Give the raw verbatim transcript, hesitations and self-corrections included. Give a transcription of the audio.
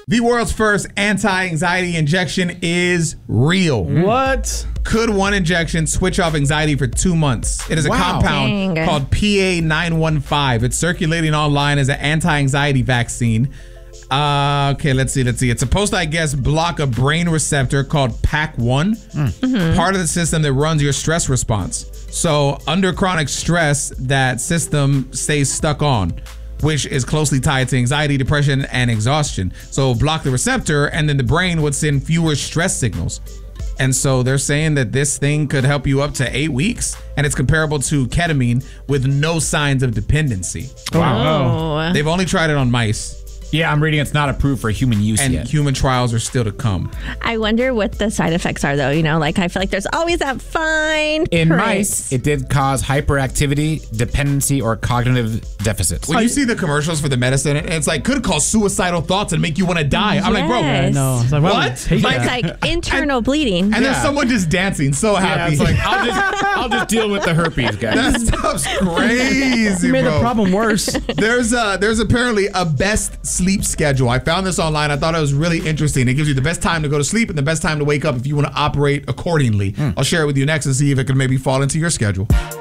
The world's first anti-anxiety injection is real. What? Could one injection switch off anxiety for two months? It is a Wow. compound Dang. called P A nine one five. It's circulating online as an anti-anxiety vaccine. Uh, okay, let's see, let's see. It's supposed to, I guess, block a brain receptor called P A C one, Mm-hmm. part of the system that runs your stress response. So under chronic stress, that system stays stuck on, which is closely tied to anxiety, depression, and exhaustion. So block the receptor, and then the brain would send fewer stress signals. And so they're saying that this thing could help you up to eight weeks, and it's comparable to ketamine with no signs of dependency. Oh. They've only tried it on mice, Yeah, I'm reading it's not approved for human use and yet. human trials are still to come. I wonder what the side effects are, though. You know, like I feel like there's always that fine In print. mice, it did cause hyperactivity, dependency, or cognitive deficits. When you see the commercials for the medicine, and it's like, could cause suicidal thoughts and make you want to die. I'm like, bro, Yes. No, it's like, why would What? I take Like- It's that? like internal bleeding. and there's Yeah. someone just dancing, so yeah, happy. it's like I'll just I'll just deal with the herpes, guys. that stuff's crazy, You made bro. the problem worse. There's uh there's apparently a best sleep schedule. I found this online. I thought it was really interesting. It gives you the best time to go to sleep and the best time to wake up if you want to operate accordingly. I'll share it with you next and see if it can maybe fall into your schedule.